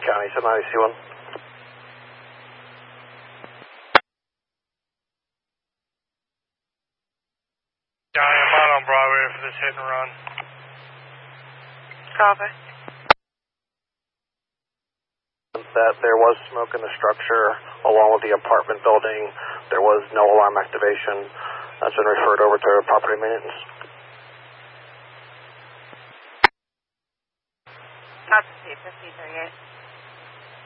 County, 79C1. Johnny, I'm out on Broadway for this hit and run. Copy. That there was smoke in the structure along with the apartment building. There was no alarm activation. That's been referred over to property maintenance. Copy, 5338.